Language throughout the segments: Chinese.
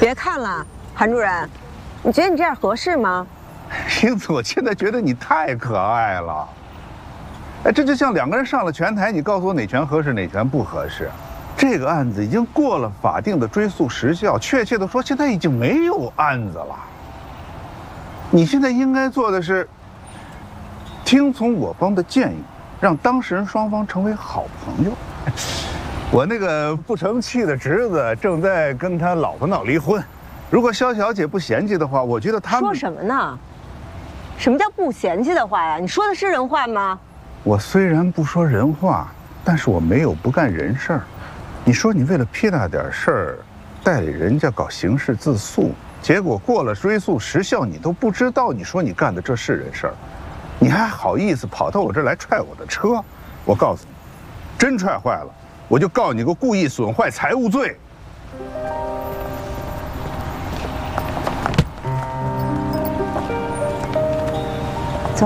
别看了，韩主任，你觉得你这样合适吗？ 英子，我现在觉得你太可爱了。哎，这就像两个人上了拳台，你告诉我哪拳合适，哪拳不合适。这个案子已经过了法定的追诉时效，确切的说，现在已经没有案子了。你现在应该做的是，听从我方的建议，让当事人双方成为好朋友。我那个不成器的侄子正在跟他老婆闹离婚，如果肖小姐不嫌弃的话，我觉得他们说什么呢？什么叫不嫌弃的话呀？你说的是人话吗？ 我虽然不说人话，但是我没有不干人事儿。你说你为了屁大点事儿，代理人家搞刑事自诉，结果过了追诉时效你都不知道，你说你干的这是人事儿？你还好意思跑到我这儿来踹我的车？我告诉你，真踹坏了，我就告你个故意损坏财物罪。 走。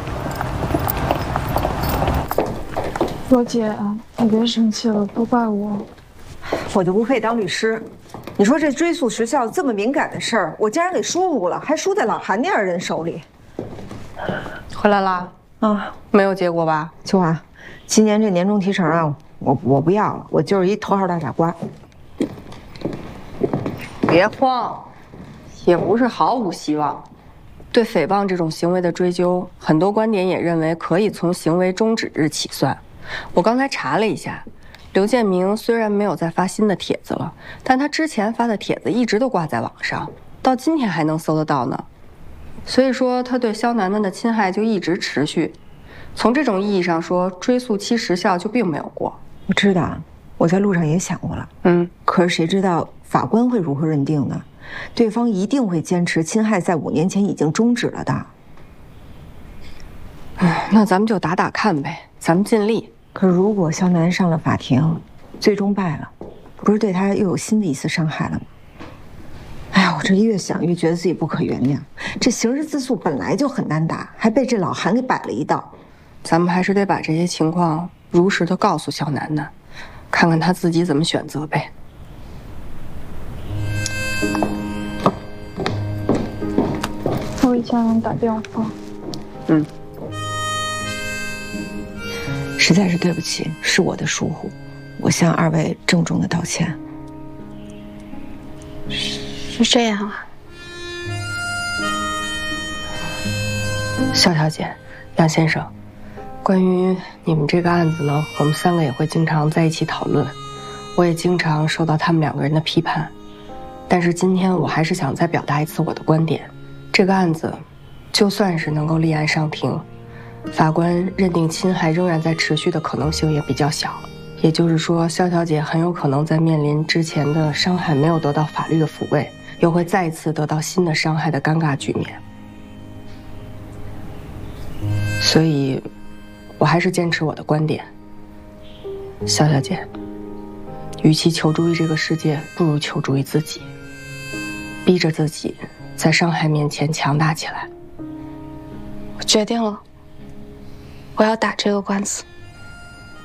罗姐，你别生气了，都怪我。 我就不配当律师。你说这追诉时效这么敏感的事儿，我竟然给疏忽了，还输在老韩那样人手里。 回来啦？ 啊， 没有结果吧？ 秋华，今年这年终提成啊，我不要了，我就是一头号大傻瓜。 别慌，也不是毫无希望。对诽谤这种行为的追究，很多观点也认为可以从行为终止日起算。我刚才查了一下，刘建明虽然没有再发新的帖子了，但他之前发的帖子一直都挂在网上，到今天还能搜得到呢。所以说，他对肖楠楠的侵害就一直持续。从这种意义上说，追诉期时效就并没有过。 我知道，我在路上也想过了。可是谁知道法官会如何认定呢？对方一定会坚持侵害在5年前已经终止了的。 那咱们就打打看呗，咱们尽力。 可是如果肖楠上了法庭，最终败了，不是对他又有新的一次伤害了吗？哎呀，我这越想越觉得自己不可原谅。这刑事自诉本来就很难打，还被这老韩给摆了一道。 咱们还是得把这些情况如实的告诉肖楠楠，看看他自己怎么选择呗。 我给家人打电话。 实在是对不起，是我的疏忽，我向二位郑重的道歉。 是这样啊。 肖小姐，杨先生，关于你们这个案子呢，我们3个也会经常在一起讨论，我也经常受到他们2个人的批判，但是今天我还是想再表达一次我的观点。这个案子，就算是能够立案上庭，法官认定侵害仍然在持续的可能性也比较小，也就是说，肖小姐很有可能在面临之前的伤害没有得到法律的抚慰，又会再一次得到新的伤害的尴尬局面。所以，我还是坚持我的观点。肖小姐，与其求助于这个世界，不如求助于自己，逼着自己在伤害面前强大起来。 我决定了，我要打这个官司。